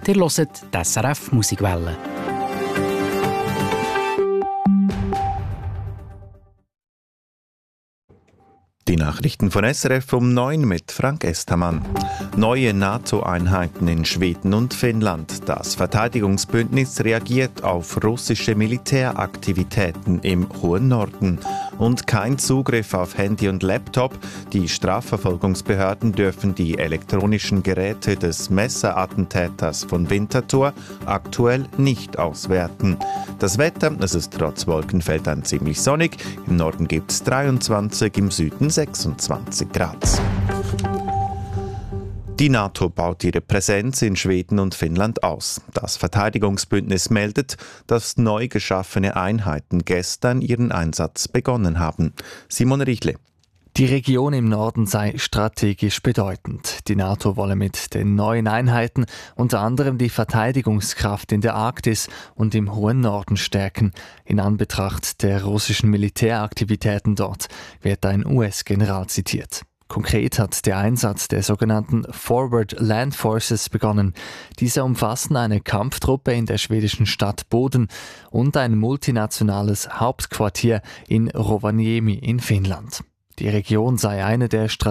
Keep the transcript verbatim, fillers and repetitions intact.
Ihr hört die S R F Musikwelle. Die Nachrichten von S R F um neun mit Frank Estermann. Neue NATO-Einheiten in Schweden und Finnland. Das Verteidigungsbündnis reagiert auf russische Militäraktivitäten im hohen Norden. Und kein Zugriff auf Handy und Laptop. Die Strafverfolgungsbehörden dürfen die elektronischen Geräte des Messerattentäters von Winterthur aktuell nicht auswerten. Das Wetter, es ist trotz Wolkenfeldern ziemlich sonnig. Im Norden gibt es dreiundzwanzig, im Süden sechsundzwanzig Grad. Die NATO baut ihre Präsenz in Schweden und Finnland aus. Das Verteidigungsbündnis meldet, dass neu geschaffene Einheiten gestern ihren Einsatz begonnen haben. Simon Riechle. Die Region im Norden sei strategisch bedeutend. Die NATO wolle mit den neuen Einheiten unter anderem die Verteidigungskraft in der Arktis und im hohen Norden stärken. In Anbetracht der russischen Militäraktivitäten dort wird ein U S-General zitiert. Konkret hat der Einsatz der sogenannten Forward Land Forces begonnen. Diese umfassen eine Kampftruppe in der schwedischen Stadt Boden und ein multinationales Hauptquartier in Rovaniemi in Finnland. Die Region sei eine der